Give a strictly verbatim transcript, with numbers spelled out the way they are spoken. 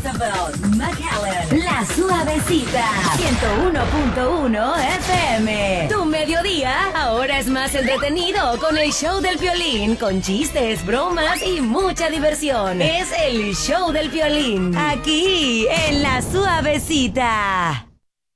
Roosevelt, McAllen, La Suavecita, ciento uno punto uno F M. Tu mediodía ahora es más entretenido con el show del Piolín, con chistes, bromas y mucha diversión. Es el show del Piolín, aquí en La Suavecita.